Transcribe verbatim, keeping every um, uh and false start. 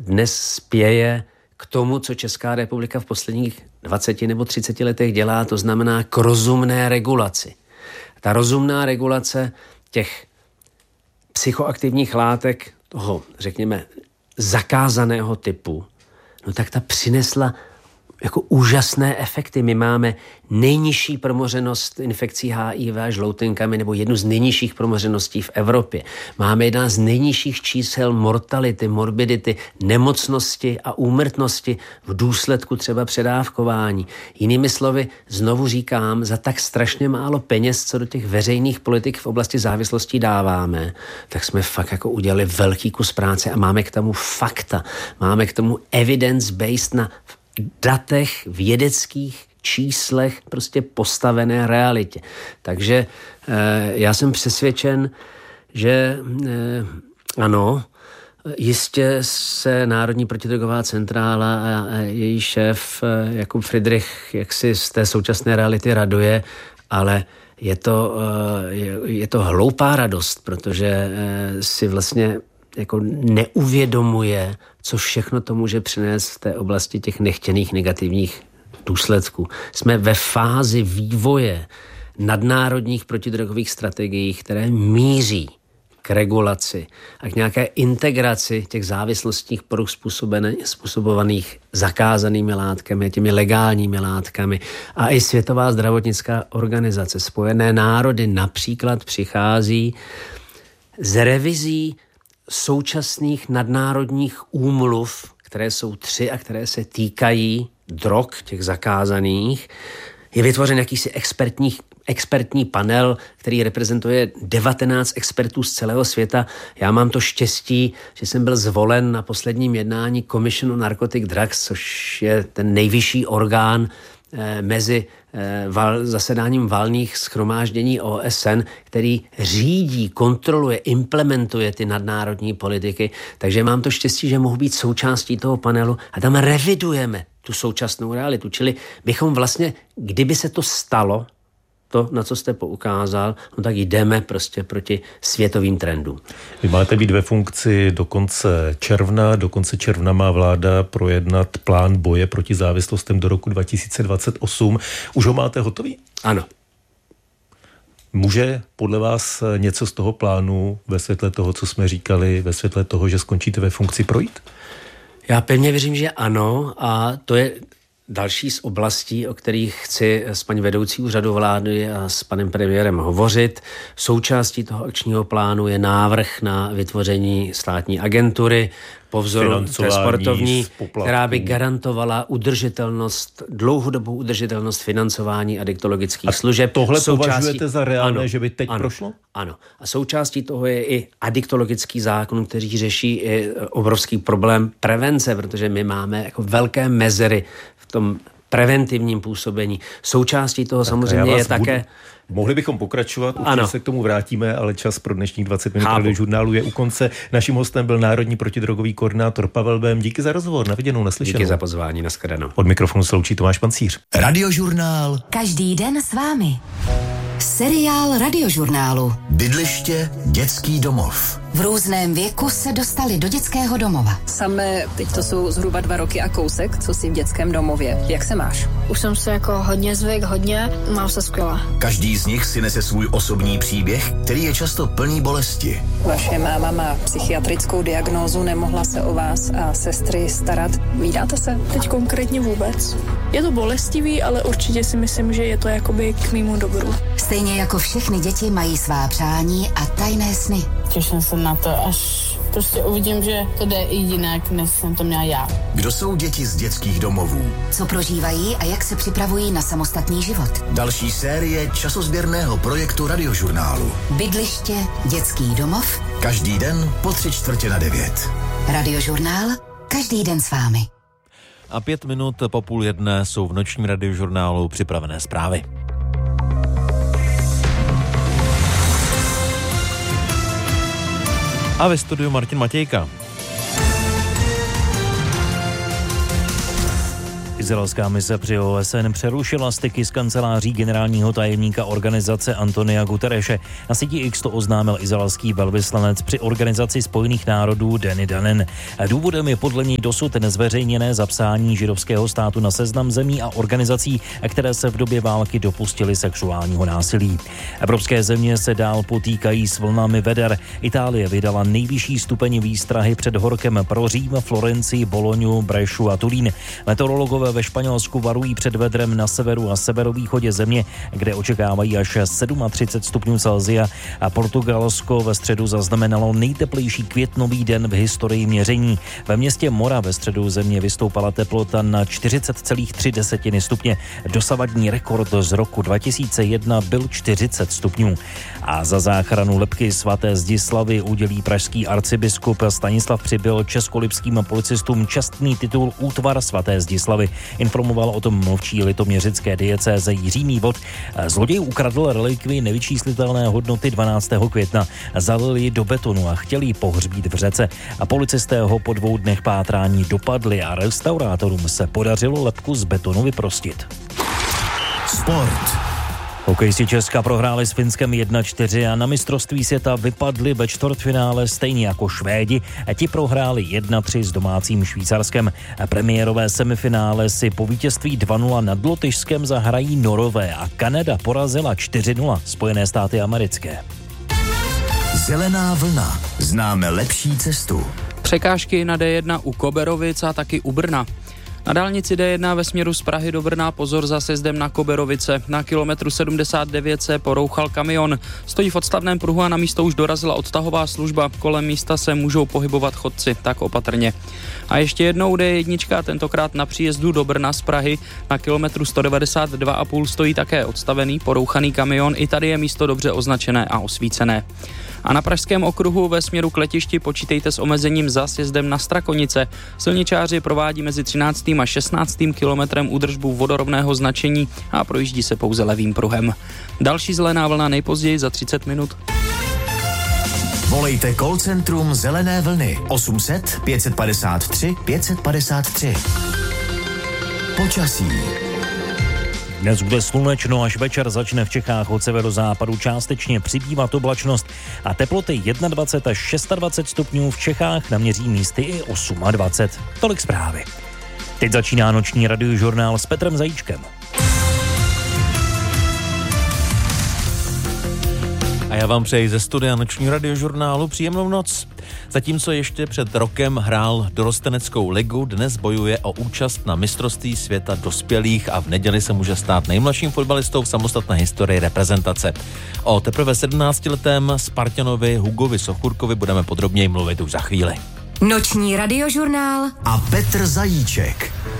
dnes spěje k tomu, co Česká republika v posledních dvaceti nebo třiceti letech dělá, to znamená k rozumné regulaci. Ta rozumná regulace těch psychoaktivních látek, toho, řekněme, zakázaného typu, no tak ta přinesla jako úžasné efekty. My máme nejnižší promořenost infekcí H I V žloutenkami nebo jednu z nejnižších promořeností v Evropě. Máme jedna z nejnižších čísel mortality, morbidity, nemocnosti a úmrtnosti v důsledku třeba předávkování. Jinými slovy, znovu říkám, za tak strašně málo peněz, co do těch veřejných politik v oblasti závislostí dáváme, tak jsme fakt jako udělali velký kus práce a máme k tomu fakta. Máme k tomu evidence-based na datech, vědeckých číslech, prostě postavené realitě. Takže eh, já jsem přesvědčen, že eh, ano, jistě se Národní protidrogová centrála a, a její šéf eh, Jakub Fridrich jaksi z té současné reality raduje, ale je to, eh, je, je to hloupá radost, protože eh, si vlastně jako neuvědomuje, co všechno to může přinést v té oblasti těch nechtěných negativních důsledků. Jsme ve fázi vývoje nadnárodních protidrogových strategií, které míří k regulaci a k nějaké integraci těch závislostních poruch způsobovaných zakázanými látkami, těmi legálními látkami. A i Světová zdravotnická organizace, Spojené národy například přichází z revizí současných nadnárodních úmluv, které jsou tři a které se týkají drog, těch zakázaných. Je vytvořen jakýsi expertních, expertní panel, který reprezentuje devatenáct expertů z celého světa. Já mám to štěstí, že jsem byl zvolen na posledním jednání Commission on Narcotic Drugs, což je ten nejvyšší orgán eh, mezi eh, val, zasedáním valných shromáždění O S N, který řídí, kontroluje, implementuje ty nadnárodní politiky. Takže mám to štěstí, že mohu být součástí toho panelu a tam revidujeme tu současnou realitu. Čili bychom vlastně, kdyby se to stalo, to, na co jste poukázal, no tak jdeme prostě proti světovým trendům. Vy máte být ve funkci do konce června. Do konce června má vláda projednat plán boje proti závislostem do roku dva tisíce dvacet osm. Už ho máte hotový? Ano. Může podle vás něco z toho plánu ve světle toho, co jsme říkali, ve světle toho, že skončíte ve funkci, projít? Já pevně věřím, že ano, a to je další z oblastí, o kterých chci s paní vedoucí úřadu vlády a s panem premiérem hovořit. Součástí toho akčního plánu je návrh na vytvoření státní agentury po vzoru té sportovní, která by garantovala udržitelnost, dlouhodobou udržitelnost financování adiktologických služeb. Tohle součástí... považujete za reálné, ano, že by teď ano, prošlo? Ano. A součástí toho je i adiktologický zákon, který řeší i obrovský problém prevence, protože my máme jako velké mezery v tom preventivním působení. Součástí toho tak samozřejmě je také... Budu... Mohli bychom pokračovat, určitě se k tomu vrátíme, ale čas pro dnešních dvacet minut Radiožurnálu je u konce. Naším hostem byl národní protidrogový koordinátor Pavel Bém. Díky za rozhovor, na viděnou, naslyšenou. Díky za pozvání, nashledanou. Od mikrofonu se loučí Tomáš Pancíř. Radiožurnál. Každý den s vámi. Seriál Radiožurnálu. Bydliště, dětský domov. V různém věku se dostali do dětského domova. Samé, teď to jsou zhruba dva roky a kousek, co jsi v dětském domově. Jak se máš? Už jsem se jako hodně zvyk, hodně, mám se skvěle. Každý z nich si nese svůj osobní příběh, který je často plný bolesti. Vaše máma má psychiatrickou diagnózu, nemohla se o vás a sestry starat. Vídáte se? Teď konkrétně vůbec. Je to bolestivý, ale určitě si myslím, že je to jakoby k mému dobru. Stejně jako všechny děti mají svá přání a tajné sny. Těším se na to, až prostě uvidím, že to jde i jinak, než jsem to měla já. Kdo jsou děti z dětských domovů? Co prožívají a jak se připravují na samostatný život? Další série časozběrného projektu Radiožurnálu. Bydliště, dětský domov. Každý den po tři čtvrtě na devět. Radiožurnál, každý den s vámi. A pět minut po půl jedné jsou v nočním Radiožurnálu připravené zprávy. A ve studiu Martin Matějka. Izraelská mise při O S N přerušila styky s kanceláří generálního tajemníka organizace Antonia Gutereše. Na síti X to oznámil izraelský velvyslanec při Organizaci spojených národů Danny Danon. Důvodem je podle něj dosud nezveřejněné zapsání židovského státu na seznam zemí a organizací, které se v době války dopustily sexuálního násilí. Evropské země se dál potýkají s vlnami veder. Itálie vydala nejvyšší stupeň výstrahy před horkem pro Řím, Florencii, Boloňu, Brešu a Turín. Meteorologové ve Španělsku varují před vedrem na severu a severovýchodě země, kde očekávají až třicet sedm stupňů Celsia, a Portugalsko ve středu zaznamenalo nejteplejší květnový den v historii měření. Ve městě Mora ve středu země vystoupala teplota na čtyřicet celá tři stupně. Dosavadní rekord z roku dva tisíce jedna byl čtyřicet stupňů. A za záchranu lebky svaté Zdislavy udělí pražský arcibiskup Stanislav Přibyl českolipským policistům čestný titul Útvar svaté Zdislavy. Informoval o tom mluvčí litoměřické diecéze Jiří Mívod. Zloděj ukradl relikvii nevyčíslitelné hodnoty dvanáctého května. Zalil ji do betonu a chtěl ji pohřbít v řece. A policisté ho po dvou dnech pátrání dopadli a restaurátorům se podařilo lebku z betonu vyprostit. Sport. Hokejisti Česka prohráli s Finskem jedna čtyři a na mistrovství světa vypadli ve čtvrtfinále stejně jako Švédi. Ti prohráli jedna tři s domácím Švýcarskem. Premiérové semifinále si po vítězství dva nula nad Lotyšskem zahrají Norové a Kanada porazila čtyři nula Spojené státy americké. Zelená vlna. Známe lepší cestu. Překážky na D jedna u Koberovic a taky u Brna. Na dálnici D jedna ve směru z Prahy do Brna pozor za sjezdem na Koberovice. Na kilometru sedmdesát devět se porouchal kamion. Stojí v odstavném pruhu a na místo už dorazila odtahová služba. Kolem místa se můžou pohybovat chodci, tak opatrně. A ještě jednou D jedna, tentokrát na příjezdu do Brna z Prahy. Na kilometru sto devadesát dva a půl stojí také odstavený, porouchaný kamion. I tady je místo dobře označené a osvícené. A na pražském okruhu ve směru k letišti počítejte s omezením za sjezdem na Strakonice. Silničáři provádí mezi třináctým a šestnáctým kilometrem údržbu vodorovného značení a projíždí se pouze levým pruhem. Další zelená vlna nejpozději za třicet minut. Volejte call centrum Zelené vlny osm set pět padesát tři pět padesát tři. Počasí. Dnes bude slunečno, až večer začne v Čechách od severozápadu částečně přibývat oblačnost a teploty dvacet jedna až dvacet šest stupňů, v Čechách naměří místy i dvacet osm. Tolik zprávy. Teď začíná noční radiožurnál s Petrem Zajíčkem. A já vám přeji ze studia nočního radiožurnálu příjemnou noc. Zatímco ještě před rokem hrál dorosteneckou ligu, dnes bojuje o účast na mistrovství světa dospělých a v neděli se může stát nejmladším fotbalistou v samostatné historii reprezentace. O teprve sedmnáctiletém Spartanovi Hugovi Sochurkovi budeme podrobněji mluvit už za chvíli. Noční radiožurnál a Petr Zajíček.